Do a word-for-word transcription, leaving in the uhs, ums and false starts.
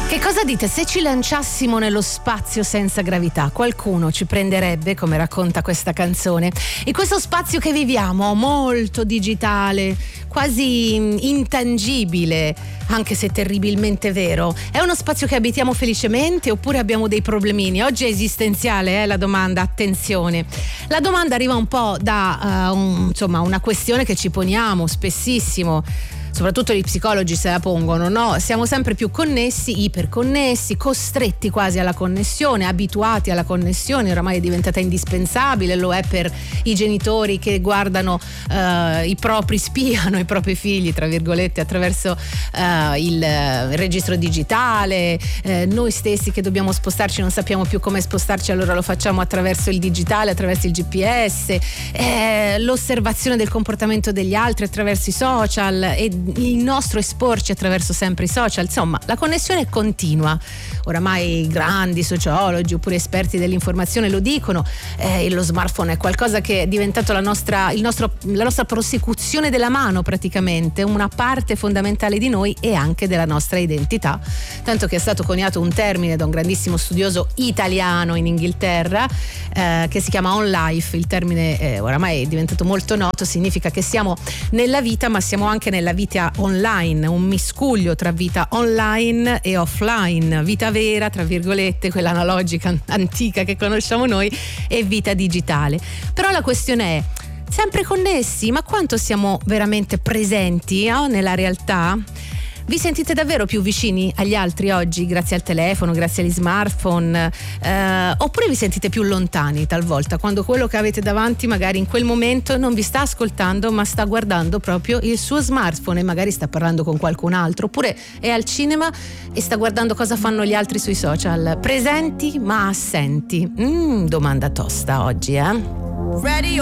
Che cosa dite se ci lanciassimo nello spazio senza gravità? Qualcuno ci prenderebbe, come racconta questa canzone. In questo spazio che viviamo, molto digitale, quasi intangibile, anche se terribilmente vero, è uno spazio che abitiamo felicemente oppure abbiamo dei problemini? Oggi è esistenziale, eh, la domanda, attenzione. La domanda arriva un po' da uh, un, insomma, una questione che ci poniamo spessissimo. Soprattutto gli psicologi se la pongono, no? Siamo sempre più connessi, iperconnessi, costretti quasi alla connessione, abituati alla connessione, oramai è diventata indispensabile, lo è per i genitori che guardano uh, i propri, spiano i propri figli, tra virgolette, attraverso uh, il, uh, il registro digitale, uh, noi stessi che dobbiamo spostarci non sappiamo più come spostarci, allora lo facciamo attraverso il digitale, attraverso il G P S, eh, l'osservazione del comportamento degli altri attraverso i social e il nostro esporci attraverso sempre i social. Insomma, la connessione è continua. Oramai grandi sociologi oppure esperti dell'informazione lo dicono, eh, lo smartphone è qualcosa che è diventato la nostra, il nostro, la nostra prosecuzione della mano, praticamente una parte fondamentale di noi e anche della nostra identità, tanto che è stato coniato un termine da un grandissimo studioso italiano in Inghilterra, eh, che si chiama on life. Il termine eh, oramai è diventato molto noto, significa che siamo nella vita ma siamo anche nella vita online, un miscuglio tra vita online e offline, vita vera tra virgolette, quella analogica antica che conosciamo noi, e vita digitale. Però la questione è: sempre connessi, ma quanto siamo veramente presenti, oh, nella realtà? Vi sentite davvero più vicini agli altri oggi grazie al telefono, grazie agli smartphone, eh, oppure vi sentite più lontani talvolta quando quello che avete davanti magari in quel momento non vi sta ascoltando ma sta guardando proprio il suo smartphone e magari sta parlando con qualcun altro, oppure è al cinema e sta guardando cosa fanno gli altri sui social? Presenti ma assenti? Mm, domanda tosta oggi, eh? Ready